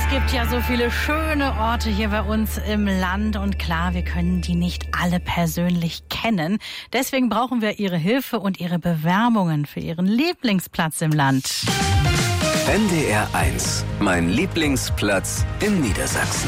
Es gibt ja so viele schöne Orte hier bei uns im Land und klar, wir können die nicht alle persönlich kennen. Deswegen brauchen wir Ihre Hilfe und Ihre Bewerbungen für Ihren Lieblingsplatz im Land. NDR 1, mein Lieblingsplatz in Niedersachsen.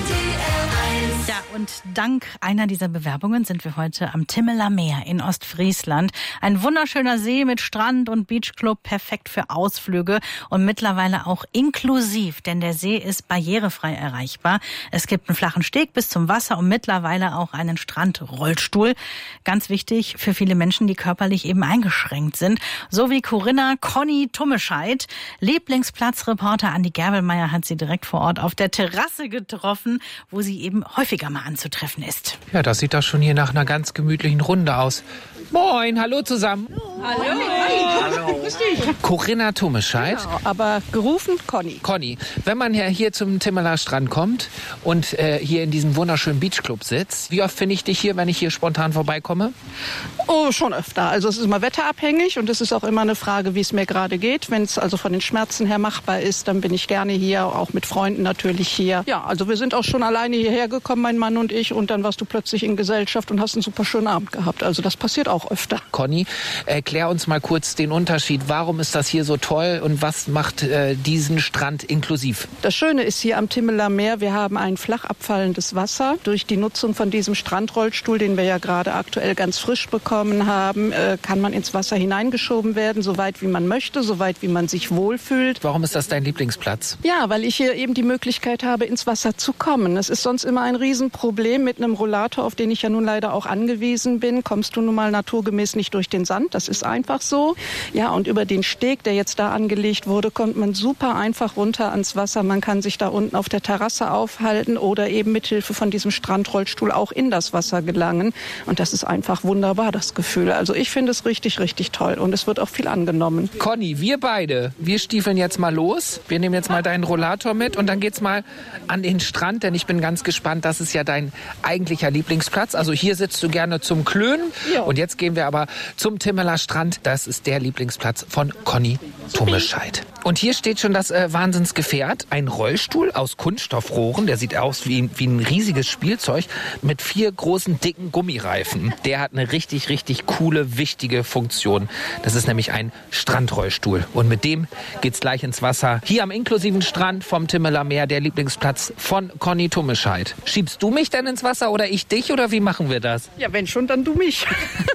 Ja, und dank einer dieser Bewerbungen sind wir heute am Timmeler Meer in Ostfriesland. Ein wunderschöner See mit Strand und Beachclub, perfekt für Ausflüge und mittlerweile auch inklusiv, denn der See ist barrierefrei erreichbar. Es gibt einen flachen Steg bis zum Wasser und mittlerweile auch einen Strandrollstuhl. Ganz wichtig für viele Menschen, die körperlich eben eingeschränkt sind. So wie Corinna Conny Tummescheid. Lieblingsplatzreporter Andi Gerbelmeier hat sie direkt vor Ort auf der Terrasse getroffen, wo sie eben häufiger mal anzutreffen ist. Ja, das sieht doch schon hier nach einer ganz gemütlichen Runde aus. Moin, hallo zusammen. Hallo. Hallo. Grüß dich. Corinna Tummescheid. Genau, aber gerufen Conny. Conny, wenn man hier zum Timmeler Strand kommt und hier in diesem wunderschönen Beachclub sitzt, wie oft finde ich dich hier, wenn ich hier spontan vorbeikomme? Oh, schon öfter. Also es ist immer wetterabhängig und es ist auch immer eine Frage, wie es mir gerade geht. Wenn es also von den Schmerzen her machbar ist, dann bin ich gerne hier, auch mit Freunden natürlich hier. Ja, also wir sind auch schon alleine hierher gekommen, mein Mann und ich, und dann warst du plötzlich in Gesellschaft und hast einen super schönen Abend gehabt. Also das passiert auch öfter. Conny, erklär uns mal kurz den Unterschied. Warum ist das hier so toll und was macht diesen Strand inklusiv? Das Schöne ist hier am Timmeler Meer, wir haben ein flach abfallendes Wasser. Durch die Nutzung von diesem Strandrollstuhl, den wir ja gerade aktuell ganz frisch bekommen haben, kann man ins Wasser hineingeschoben werden, so weit wie man möchte, so weit wie man sich wohlfühlt. Warum ist das dein Lieblingsplatz? Ja, weil ich hier eben die Möglichkeit habe, ins Wasser zu kommen. Es ist sonst immer ein Riesenproblem mit einem Rollator, auf den ich ja nun leider auch angewiesen bin. Kommst du nun mal naturgemäß nicht durch den Sand, das ist einfach so. Ja, und über den Steg, der jetzt da angelegt wurde, kommt man super einfach runter ans Wasser. Man kann sich da unten auf der Terrasse aufhalten oder eben mithilfe von diesem Strandrollstuhl auch in das Wasser gelangen. Und das ist einfach wunderbar, das Gefühl. Also ich finde es richtig, richtig toll und es wird auch viel angenommen. Conny, wir beide, wir stiefeln jetzt mal los. Wir nehmen jetzt mal deinen Rollator mit und dann geht's mal an den Strand, denn ich bin ganz gespannt. Das ist ja dein eigentlicher Lieblingsplatz. Also hier sitzt du gerne zum Klönen. Ja. Und jetzt gehen wir aber zum Timmeler Strand. Das ist der Lieblingsplatz von Conny Tummescheid. Und hier steht schon das Wahnsinnsgefährt. Ein Rollstuhl aus Kunststoffrohren. Der sieht aus wie ein riesiges Spielzeug mit 4 großen, dicken Gummireifen. Der hat eine richtig, richtig coole, wichtige Funktion. Das ist nämlich ein Strandrollstuhl. Und mit dem geht's gleich ins Wasser. Hier am inklusiven Strand vom Timmeler Meer, der Lieblingsplatz von Conny Tummescheid. Schiebst du mich denn ins Wasser oder ich dich oder wie machen wir das? Ja, wenn schon, dann du mich.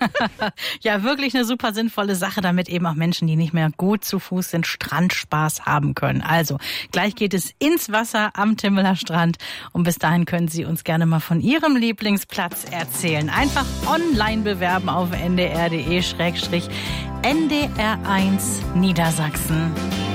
Ja, wirklich eine super sinnvolle Sache, damit eben auch Menschen, die nicht mehr gut zu Fuß sind, Strandspaß haben können. Also, gleich geht es ins Wasser am Timmeler Strand und bis dahin können Sie uns gerne mal von Ihrem Lieblingsplatz erzählen. Einfach online bewerben auf ndr.de/ndr1 Niedersachsen.